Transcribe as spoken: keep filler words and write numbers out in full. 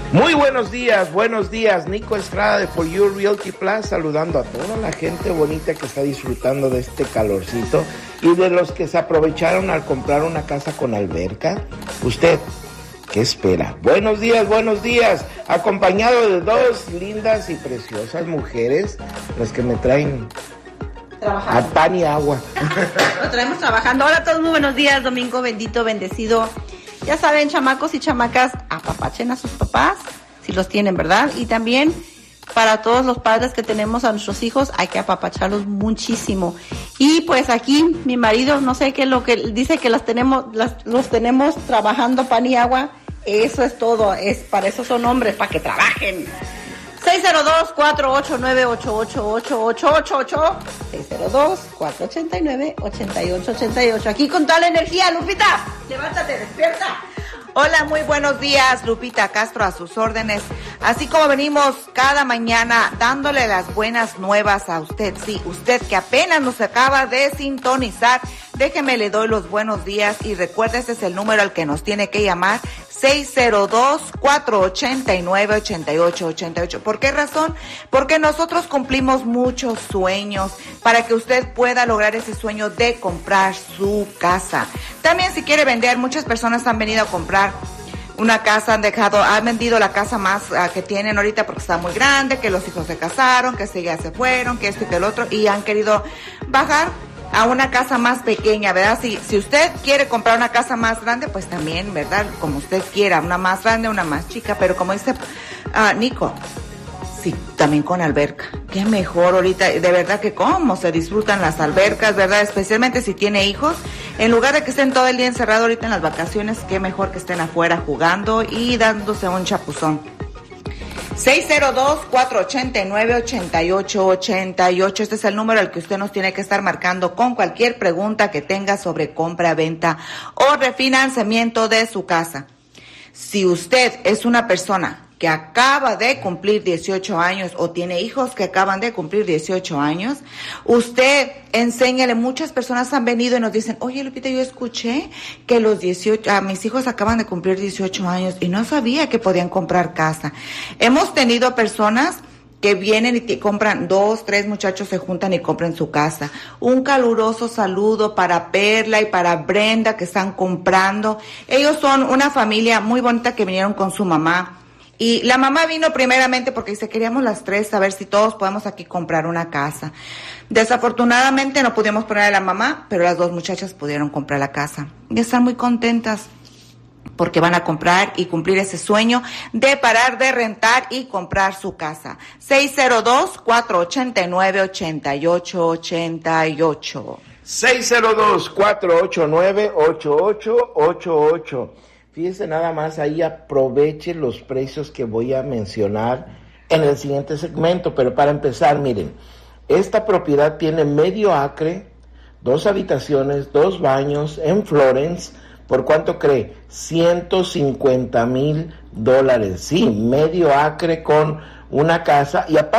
Muy buenos días, buenos días. Nico Estrada de For You Realty Plus, saludando a toda la gente bonita que está disfrutando de este calorcito y de los que se aprovecharon al comprar una casa con alberca. Usted, ¿qué espera? Buenos días, buenos días. Acompañado de dos lindas y preciosas mujeres, las que me traen a pan y agua. Lo traemos trabajando. Hola a todos, muy buenos días. Domingo bendito, bendecido. Ya saben, chamacos y chamacas, apapachen a sus papás, si los tienen, ¿verdad? Y también para todos los padres que tenemos a nuestros hijos, hay que apapacharlos muchísimo. Y pues aquí, mi marido, no sé qué es lo que dice, que las tenemos, las, los tenemos trabajando pan y agua. Eso es todo, es para eso son hombres, para que trabajen. seis cero dos, cuatro ocho nueve, ocho ocho ocho ocho ocho ocho, seis cero dos, cuatro ocho nueve, ocho ocho ocho ocho. Aquí con toda la energía, Lupita. Levántate, despierta. Hola, muy buenos días, Lupita Castro a sus órdenes. Así como venimos cada mañana dándole las buenas nuevas a usted, sí, usted que apenas nos acaba de sintonizar, déjeme le doy los buenos días y recuerde, ese es el número al que nos tiene que llamar, seis cero dos, cuatro ocho nueve, ocho ocho ocho ocho. ¿Por qué razón? Porque nosotros cumplimos muchos sueños para que usted pueda lograr ese sueño de comprar su casa. También si quiere vender, muchas personas han venido a comprar una casa, han dejado, han vendido la casa más uh, que tienen ahorita porque está muy grande, que los hijos se casaron, que sí, ya se fueron, que esto y que el otro, y han querido bajar a una casa más pequeña, ¿verdad? Si, si usted quiere comprar una casa más grande, pues también, ¿verdad? Como usted quiera, una más grande, una más chica, pero como dice uh, Nico, sí, también con alberca. Qué mejor ahorita, de verdad que cómo se disfrutan las albercas, ¿verdad? Especialmente si tiene hijos. En lugar de que estén todo el día encerrados ahorita en las vacaciones, qué mejor que estén afuera jugando y dándose un chapuzón. seis cero dos, cuatro ocho nueve, ocho ocho ocho ocho. Este es el número al que usted nos tiene que estar marcando con cualquier pregunta que tenga sobre compra, venta o refinanciamiento de su casa. Si usted es una persona que acaba de cumplir dieciocho años o tiene hijos que acaban de cumplir dieciocho años, usted enséñale. Muchas personas han venido y nos dicen, oye, Lupita, yo escuché que los dieciocho, ah, mis hijos acaban de cumplir dieciocho años y no sabía que podían comprar casa. Hemos tenido personas que vienen y te compran, dos, tres muchachos se juntan y compran su casa. Un caluroso saludo para Perla y para Brenda que están comprando. Ellos son una familia muy bonita que vinieron con su mamá. Y la mamá vino primeramente porque dice, queríamos las tres a ver si todos podemos aquí comprar una casa. Desafortunadamente no pudimos poner a la mamá, pero las dos muchachas pudieron comprar la casa. Y están muy contentas porque van a comprar y cumplir ese sueño de parar de rentar y comprar su casa. seis cero dos, cuatro ocho nueve, ocho ocho ocho ocho. seis cero dos, cuatro ocho nueve, ocho ocho ocho ocho. Fíjese nada más, ahí aproveche los precios que voy a mencionar en el siguiente segmento, pero para empezar, miren, esta propiedad tiene medio acre, dos habitaciones, dos baños en Florence. ¿Por cuánto cree? ciento cincuenta mil dólares. Sí, medio acre con una casa y aparte